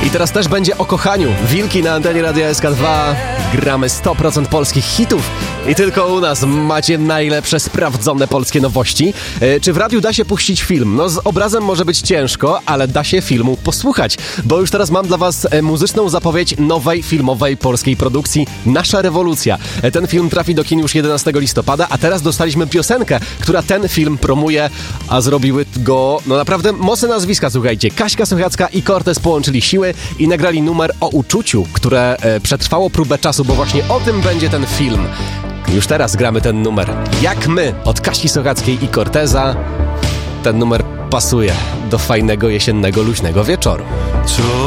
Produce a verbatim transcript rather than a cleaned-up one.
I teraz też będzie o kochaniu. Wilki na antenie Radia S K dwa. Gramy sto procent polskich hitów. I tylko u nas macie najlepsze, sprawdzone polskie nowości. E, czy w radiu da się puścić film? No z obrazem może być ciężko, ale da się filmu posłuchać. Bo już teraz mam dla was e, muzyczną zapowiedź nowej filmowej polskiej produkcji Nasza rewolucja. E, ten film trafi do kin już jedenastego listopada, a teraz dostaliśmy piosenkę, która ten film promuje, a zrobiły go no naprawdę mocne nazwiska, słuchajcie. Kaśka Sochacka i Cortez połączyli siły i nagrali numer o uczuciu, które e, przetrwało próbę czasu, bo właśnie o tym będzie ten film. Już teraz gramy ten numer. Jak my od Kasi Sochackiej i Corteza. Ten numer pasuje do fajnego, jesiennego, luźnego wieczoru.